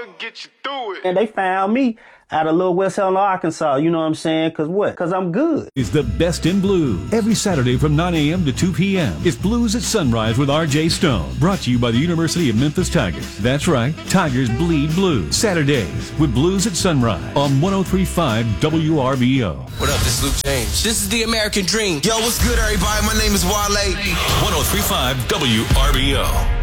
get you through it. And they found me out of Little West Helena, Arkansas. You know what I'm saying? Cause what? Cause I'm good. Is the best in blues. Every Saturday from 9 a.m. to 2 p.m. It's Blues at Sunrise with R.J. Stone. Brought to you by the University of Memphis Tigers. That's right. Tigers bleed blues. Saturdays with Blues at Sunrise on 103.5 WRBO. What up? This is Luke James. This is the American Dream. Yo, what's good, everybody? My name is Wale. 103.5 WRBO.